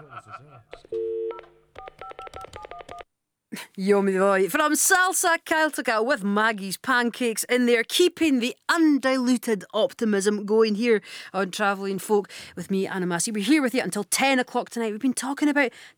Yummy boy. From Salsa Celtica with Maggie's Pancakes in there, keeping the undiluted optimism going here on Travelling Folk with me, Anna Massey. We're here with you until 10 o'clock tonight. We've been talking about